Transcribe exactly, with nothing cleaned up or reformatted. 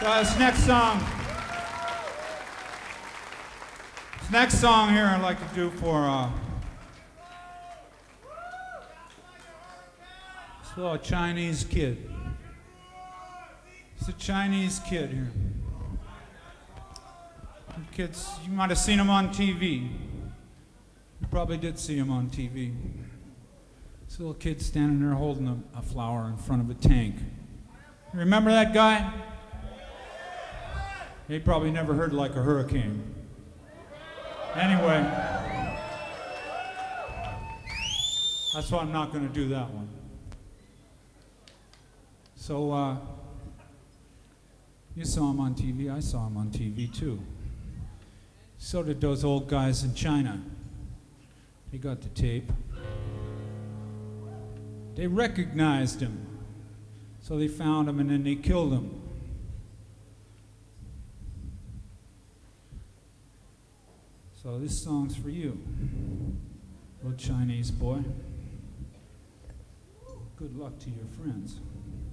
So this next song, this next song here I'd like to do for uh, this little Chinese kid. It's a Chinese kid here. Kids, you might have seen him on T V. You probably did see him on T V. This little kid standing there holding a, a flower in front of a tank. You remember that guy? He probably never heard like a hurricane. Anyway, that's why I'm not going to do that one. So, uh, you saw him on T V, I saw him on T V too. So did those old guys in China. They got the tape. They recognized him. So they found him and then they killed him. So this song's for you, little Chinese boy. Good luck to your friends.